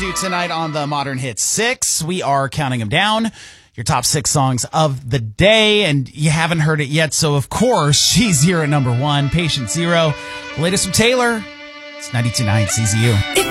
to tonight on the Modern Hit 6. We are counting them down. Your top 6 songs of the day, and you haven't heard it yet, so of course, she's here at number 1, Patient Zero. The latest from Taylor. It's 92.9 CZU.